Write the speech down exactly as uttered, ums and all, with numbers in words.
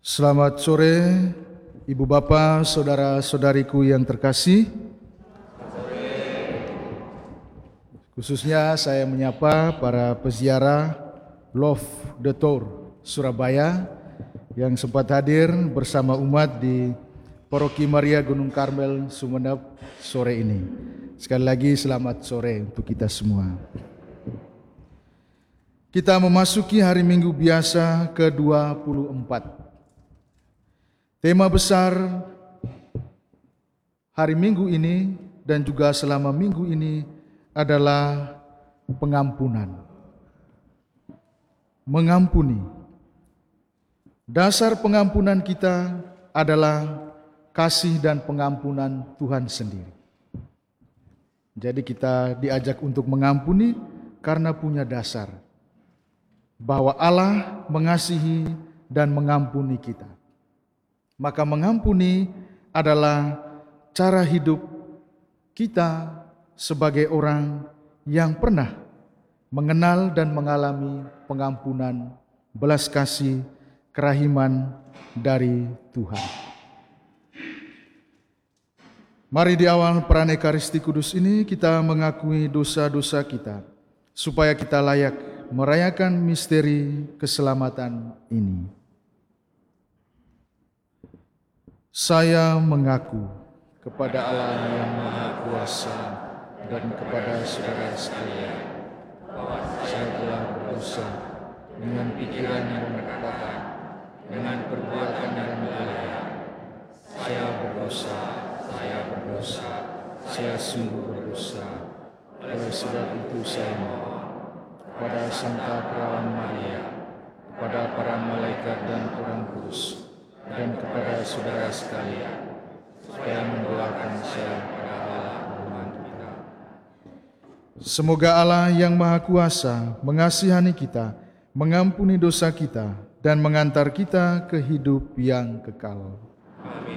Selamat sore, Ibu Bapak, saudara-saudariku yang terkasih. Khususnya saya menyapa para peziarah Love the Tour Surabaya yang sempat hadir bersama umat di Paroki Maria Gunung Karmel Sumeneb sore ini. Sekali lagi selamat sore untuk kita semua. Kita memasuki hari Minggu biasa ke dua puluh empat. Tema besar hari Minggu ini dan juga selama minggu ini adalah pengampunan. Mengampuni. Dasar pengampunan kita adalah kasih dan pengampunan Tuhan sendiri. Jadi kita diajak untuk mengampuni karena punya dasar bahwa Allah mengasihi dan mengampuni kita. Maka mengampuni adalah cara hidup kita sebagai orang yang pernah mengenal dan mengalami pengampunan, belas kasih, kerahiman dari Tuhan. Mari di awal peran Ekaristi Kudus ini kita mengakui dosa-dosa kita, supaya kita layak merayakan misteri keselamatan ini. Saya mengaku kepada Allah yang Maha Kuasa dan kepada saudara sekalian bahwa saya telah berdosa dengan pikiran dan perkataan, dengan perbuatan dan lalai. Saya berdosa, saya berdosa, saya sungguh berdosa. Oleh sebab itu saya mohon kepada Santa Perawan Maria, kepada para malaikat dan orang kudus, dan kepada saudara sekalian, supaya mendoakan saya kepada Allah Tuhan kita. Semoga Allah yang Maha Kuasa mengasihani kita, mengampuni dosa kita, dan mengantar kita ke hidup yang kekal. Amin.